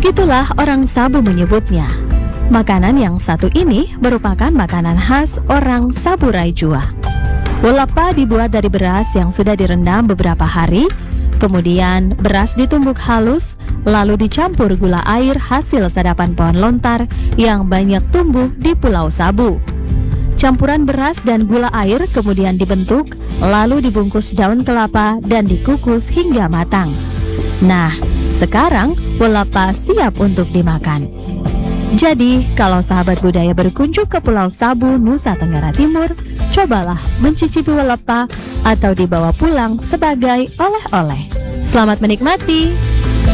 Begitulah orang Sabu menyebutnya. Makanan yang satu ini merupakan makanan khas orang Sabu Raijua. Welapa dibuat dari beras yang sudah direndam beberapa hari, kemudian beras ditumbuk halus, lalu dicampur gula air hasil sadapan pohon lontar yang banyak tumbuh di Pulau Sabu. Campuran beras dan gula air kemudian dibentuk, lalu dibungkus daun kelapa dan dikukus hingga matang. Nah, sekarang welapa siap untuk dimakan. Jadi, kalau sahabat budaya berkunjung ke Pulau Sabu, Nusa Tenggara Timur, cobalah mencicipi welapa atau dibawa pulang sebagai oleh-oleh. Selamat menikmati!